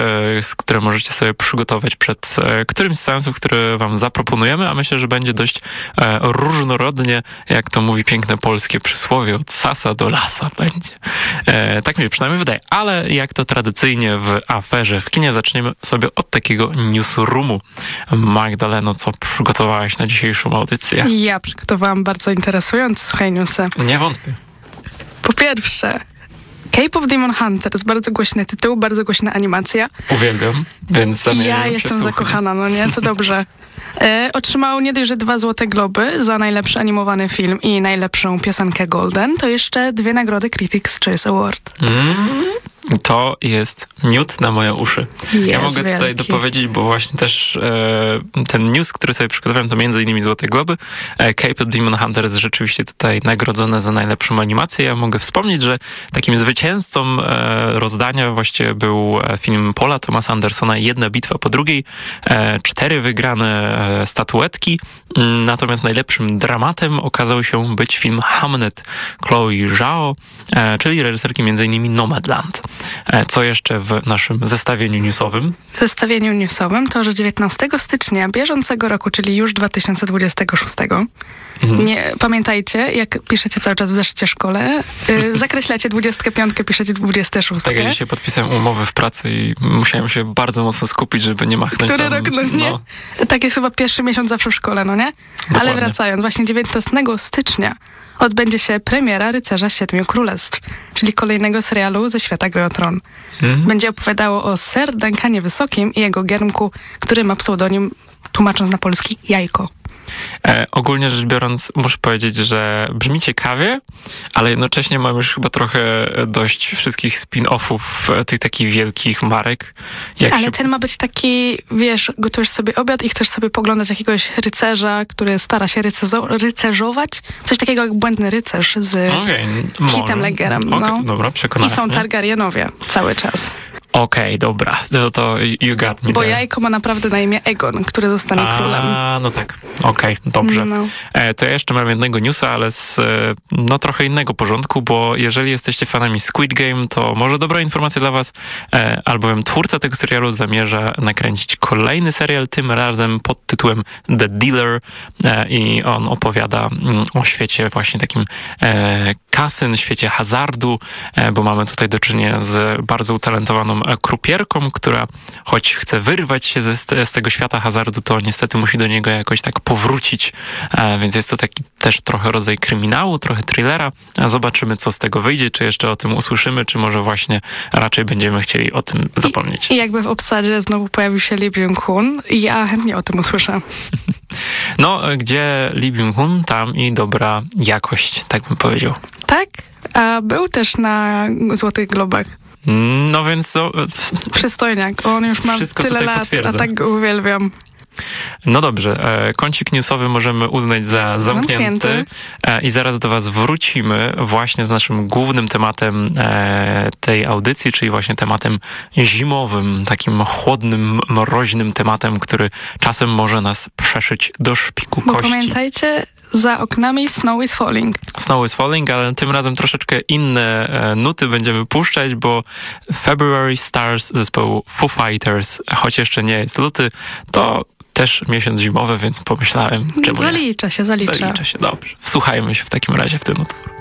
które możecie sobie przygotować przed którymś z seansów, które wam zaproponujemy, a myślę, że będzie dość różnorodnie, jak to mówi piękne polskie przysłowie, od sasa do lasa będzie. Tak mi się przynajmniej wydaje. Ale jak to tradycyjnie w aferze w kinie, zaczniemy sobie od takiego newsroomu. Magdaleno, co przygotowałaś na dzisiejszą audycję? Ja przygotowałam bardzo interesujące, słuchaj, newsy. Nie wątpię. Po pierwsze, K-pop Demon Hunters, bardzo głośny tytuł, bardzo głośna animacja. Uwielbiam, więc zamieniam Ja się w jestem słuchanie. zakochana, no nie? To dobrze. Otrzymał nie dość, że 2 Złote Globy za najlepszy animowany film i najlepszą piosenkę Golden, to jeszcze 2 nagrody Critics' Choice Award. To jest miód na moje uszy. Ja mogę tutaj wielki. dopowiedzieć, bo właśnie też ten news, który sobie przygotowałem, to między innymi Złote Globy. K-pop Demon Hunters rzeczywiście tutaj nagrodzone za najlepszą animację. Ja mogę wspomnieć, że takim zwycięzcą rozdania właściwie był film Paula Thomasa Andersona Jedna bitwa po drugiej. 4 wygrane statuetki. Natomiast najlepszym dramatem okazał się być film Hamnet Chloe Zhao, czyli reżyserki między innymi Nomadland. Co jeszcze w naszym zestawieniu newsowym? W zestawieniu newsowym to, że 19 stycznia bieżącego roku, czyli już 2026, nie, pamiętajcie, jak piszecie cały czas w zeszycie szkole, zakreślacie 25, piszecie 26. Tak, ja dzisiaj podpisałem umowy w pracy i musiałem się bardzo mocno skupić, żeby nie machnąć Który tam, rok, no nie? Tak jest chyba pierwszy miesiąc zawsze w szkole, no nie? Dokładnie. Ale wracając, właśnie 19 stycznia odbędzie się premiera Rycerza Siedmiu Królestw, czyli kolejnego serialu ze świata Gry o Tron. Będzie opowiadało o Sir Duncanie Wysokim i jego giermku, który ma pseudonim, tłumacząc na polski, Jajko. Ogólnie rzecz biorąc, muszę powiedzieć, że brzmi ciekawie, ale jednocześnie mam już chyba trochę dość wszystkich spin-offów tych takich wielkich marek. Ale ten ma być taki, wiesz, gotujesz sobie obiad i chcesz sobie poglądać jakiegoś rycerza, który stara się rycerzować. Coś takiego jak Błędny Rycerz z Hitem Ledgerem. No. Dobra, przekonałem. I są Targaryenowie cały czas. Okej, dobra. To you got me Bo there. Jajko ma naprawdę na imię Egon, który zostanie królem. No tak. Okej, dobrze. No. To ja jeszcze mam jednego newsa, ale z trochę innego porządku, bo jeżeli jesteście fanami Squid Game, to może dobra informacja dla was, albowiem twórca tego serialu zamierza nakręcić kolejny serial, tym razem pod tytułem The Dealer i on opowiada o świecie właśnie takim kasyn, świecie hazardu, bo mamy tutaj do czynienia z bardzo utalentowaną krupierką, która choć chce wyrwać się z tego świata hazardu, to niestety musi do niego jakoś tak powrócić, więc jest to taki też trochę rodzaj kryminału, trochę thrillera. Zobaczymy, co z tego wyjdzie, czy jeszcze o tym usłyszymy, czy może właśnie raczej będziemy chcieli o tym zapomnieć. I jakby w obsadzie znowu pojawił się Lee Byung-hun, ja chętnie o tym usłyszę. No, gdzie Lee Byung-hun, tam i dobra jakość, tak bym powiedział. Tak? A był też na Złotych Globach. No więc to... Przystojniak. On już ma Wszystko tyle tutaj lat, potwierdza. a tak go uwielbiam. No dobrze, kącik newsowy możemy uznać za zamknięty i zaraz do was wrócimy właśnie z naszym głównym tematem tej audycji, czyli właśnie tematem zimowym, takim chłodnym, mroźnym tematem, który czasem może nas przeszyć do szpiku Bo kości. pamiętajcie, za oknami Snow is Falling. Snow is Falling, ale tym razem troszeczkę inne nuty będziemy puszczać, bo February Stars zespołu Foo Fighters, choć jeszcze nie jest luty, to też miesiąc zimowy, więc pomyślałem, czemu nie? Zalicza się. Zalicza się, dobrze. Wsłuchajmy się w takim razie w ten utwór.